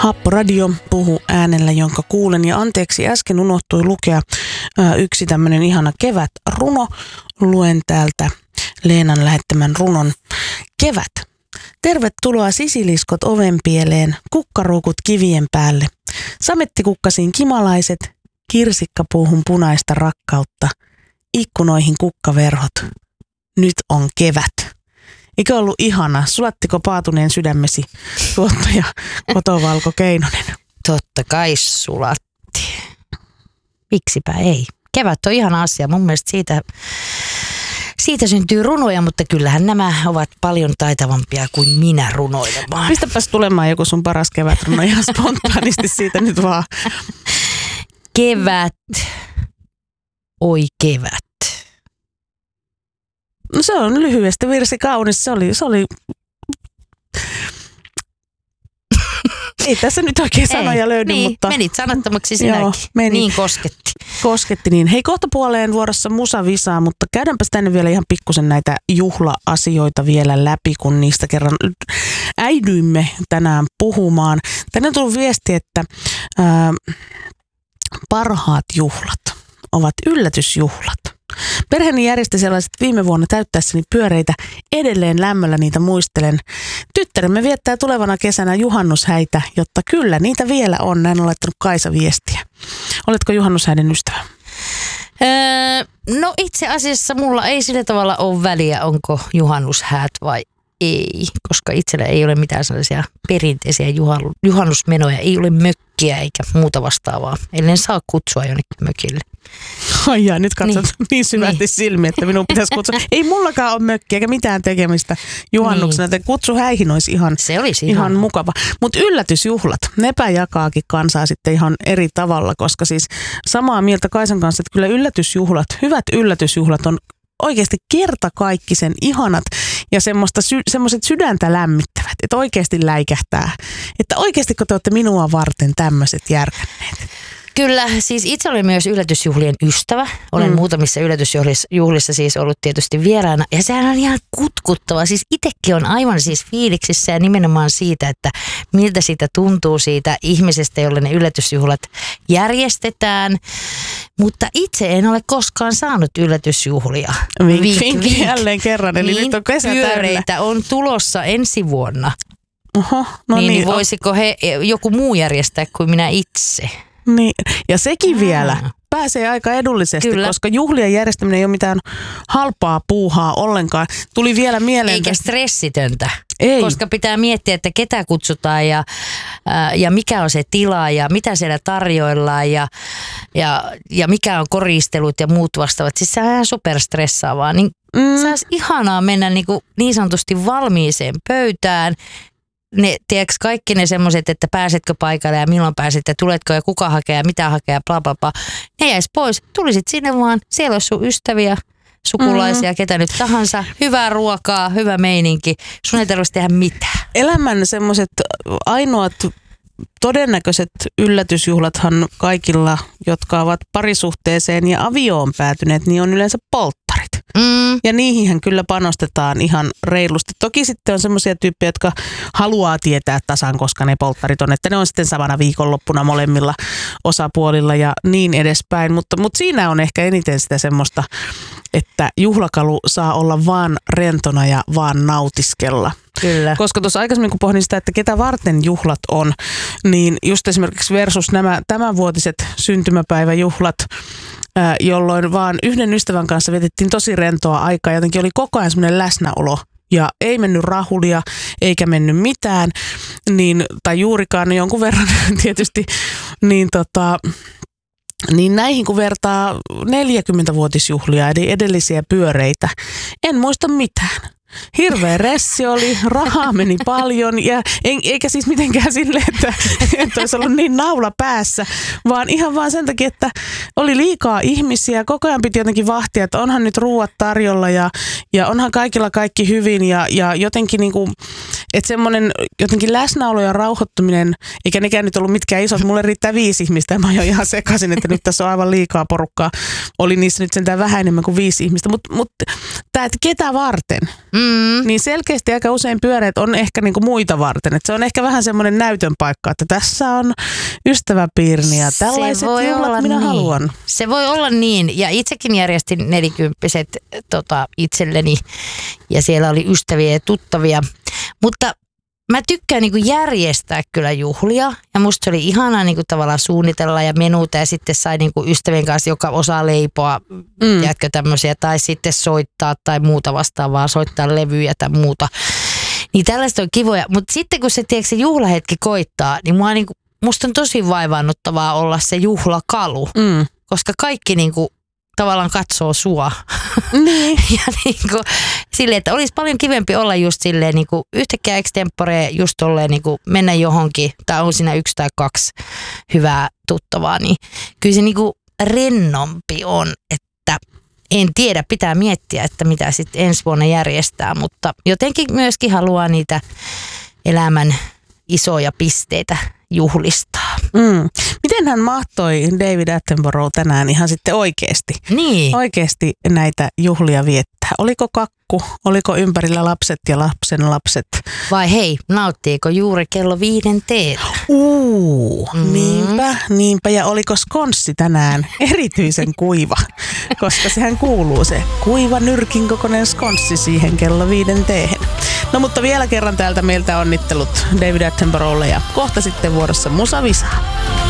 Happoradio puhuu äänellä, jonka kuulen. Ja anteeksi, äsken unohtui lukea yksi tämmöinen ihana kevätruno. Luen täältä Leenan lähettämän runon. Kevät. Tervetuloa sisiliskot ovenpieleen, kukkaruukut kivien päälle. Samettikukkasiin kimalaiset, kirsikkapuuhun punaista rakkautta. Ikkunoihin kukkaverhot. Nyt on kevät. Eikö ollut ihana? Sulattiko paatuneen sydämesi, tuottaja Kotovalko Keinonen? Totta kai sulatti. Miksipä ei? Kevät on ihana asia. Mun mielestä siitä syntyy runoja, mutta kyllähän nämä ovat paljon taitavampia kuin minä runoilemaan. Pistäpäs tulemaan joku sun paras kevätruno ihan spontaanisti siitä nyt vaan. Kevät. Oi kevät. No se on lyhyesti virsi kaunis. Se oli. Ei tässä nyt oikein sanoja löydy, niin, mutta menit sanattomaksi sinäkin. Joo, niin kosketti. Niin. Hei, kohta puoleen vuorossa musavisaa, mutta käydäänpäs tänne vielä ihan pikkusen näitä juhla-asioita vielä läpi, kun niistä kerran äidyimme tänään puhumaan. Tänne on tullut viesti, että parhaat juhlat ovat yllätysjuhlat. Perheeni järjesti sellaiset viime vuonna täyttäessäni pyöreitä. Edelleen lämmöllä niitä muistelen. Tyttäremme viettää tulevana kesänä juhannushäitä, jotta kyllä niitä vielä on. Näin on laittanut Kaisa viestiä. Oletko juhannushäiden ystävä? No itse asiassa mulla ei sillä tavalla ole väliä, onko juhannushäät vai ei. Koska itsellä ei ole mitään sellaisia perinteisiä juhannusmenoja. Ei ole mökkiä eikä muuta vastaavaa. Ellen saa kutsua jonnekin mökille. Ai jaa, nyt katsot niin syvästi silmiä, että minun pitäisi kutsua. Ei mullakaan ole mökkiä eikä mitään tekemistä juhannuksena. Niin. Kutsu häihin olisi ihan mukava. Mutta yllätysjuhlat, nepä jakaakin kansaa sitten ihan eri tavalla, koska siis samaa mieltä Kaisan kanssa, että kyllä hyvät yllätysjuhlat on oikeasti kertakaikkisen ihanat ja semmoiset sydäntä lämmittävät, että oikeasti läikähtää. Että oikeasti kun te olette minua varten tämmöiset järkänneet. Kyllä, siis itse olen myös yllätysjuhlien ystävä. Olen muutamissa yllätysjuhlissa siis ollut tietysti vieraana. Ja sehän on ihan kutkuttava. Siis itsekin on aivan siis fiiliksissä ja nimenomaan siitä, että miltä siitä tuntuu siitä ihmisestä, jolle ne yllätysjuhlat järjestetään. Mutta itse en ole koskaan saanut yllätysjuhlia. Vink. Jälleen kerran, eli niin, nyt on kesä pyöreitä on tulossa ensi vuonna. Oho, no niin voisiko joku muu järjestää kuin minä itse? Niin, ja sekin vielä pääsee aika edullisesti, kyllä. Koska juhlien järjestäminen ei ole mitään halpaa puuhaa ollenkaan. Tuli vielä mieleen. Eikä stressitöntä, ei. Koska pitää miettiä, että ketä kutsutaan ja mikä on se tila ja mitä siellä tarjoillaan ja mikä on koristelut ja muut vastaavat. Siis se on ihan superstressaavaa. Niin se olisi ihanaa mennä niin sanotusti valmiiseen pöytään. Tiedätkö, kaikki ne semmoiset, että pääsetkö paikalle ja milloin pääset ja tuletko ja kuka hakee ja mitä hakee ja bla bla bla. Ne jäisi pois. Tulisit sinne vaan. Siellä olisi sun ystäviä, sukulaisia, ketä nyt tahansa. Hyvää ruokaa, hyvä meininki. Sun ei tarvitse tehdä mitään. Elämän semmoiset ainoat todennäköiset yllätysjuhlathan kaikilla, jotka ovat parisuhteeseen ja avioon päätyneet, niin on yleensä polttarit. Ja niihinhän kyllä panostetaan ihan reilusti. Toki sitten on semmoisia tyyppejä, jotka haluaa tietää tasan, koska ne polttarit on, että ne on sitten samana viikonloppuna molemmilla osapuolilla ja niin edespäin. Mutta siinä on ehkä eniten sitä semmoista, että juhlakalu saa olla vaan rentona ja vaan nautiskella. Kyllä. Koska tuossa aikaisemmin kun pohdin sitä, että ketä varten juhlat on, niin just esimerkiksi versus nämä tämänvuotiset syntymäpäiväjuhlat, jolloin vaan yhden ystävän kanssa vietettiin tosi rentoa aikaa. Jotenkin oli koko ajan semmoinen läsnäolo ja ei mennyt rahulia eikä mennyt mitään, tai juurikaan jonkun verran tietysti, niin näihin kun vertaa 40-vuotisjuhlia eli edellisiä pyöreitä, en muista mitään. Hirveä ressi oli, rahaa meni paljon ja eikä siis mitenkään silleen, että olisi ollut niin naula päässä, vaan ihan vaan sen takia, että oli liikaa ihmisiä. Koko ajan piti jotenkin vahtia, että onhan nyt ruuat tarjolla ja onhan kaikilla kaikki hyvin ja jotenkin että semmoinen jotenkin läsnäolo ja rauhoittuminen, eikä nekään nyt ollut mitkään isot. Mulle riittää 5 ihmistä ja mä oon ihan sekaisin, että nyt tässä on aivan liikaa porukkaa. Oli niissä nyt sentään vähän enemmän kuin 5 ihmistä, mutta tämä, että ketä varten? niin selkeästi aika usein pyöreät on ehkä niinku muita varten. Et se on ehkä vähän semmoinen näytön paikka, että tässä on ystäväpiirini ja tällaiset juhlat minä haluan. Se voi olla niin, ja itsekin järjestin 40-vuotiset itselleni, ja siellä oli ystäviä ja tuttavia, mutta mä tykkään niinku järjestää kyllä juhlia, ja musta se oli ihanaa niinku tavallaan suunnitella ja menuta, ja sitten sai niinku ystävien kanssa, joka osaa leipoa, jäätkö tämmöisiä, tai sitten soittaa tai muuta vastaavaa, soittaa levyjä tai muuta. Niin tällaista on kivoja, mutta sitten kun se juhlahetki koittaa, niin musta on tosi vaivaannuttavaa olla se juhlakalu, koska kaikki niinku tavallaan katsoo sua. Niin. Ja niinku silleen, että olisi paljon kivempi olla just silleen niinku yhtäkkiä extempore just tolleen niinku mennä johonkin, tai on siinä 1 tai 2 hyvää tuttavaa, niin kyllä se niinku rennompi on, että en tiedä, pitää miettiä, että mitä sitten ensi vuonna järjestää, mutta jotenkin myöskin haluaa niitä elämän isoja pisteitä juhlistaa. Miten hän mahtoi David Attenborough tänään ihan sitten oikeasti? Niin. Oikeasti näitä juhlia viettää. Oliko kakku? Oliko ympärillä lapset ja lapsen lapset? Vai hei, nauttiiko juuri kello 5 teetä? Niinpä. Ja oliko skonssi tänään erityisen kuiva? Koska sehän kuuluu se kuiva nyrkin kokoinen skonssi siihen kello 5 teehen. No mutta vielä kerran täältä meiltä onnittelut David Attenboroughlle ja kohta sitten vuorossa Musa Visa.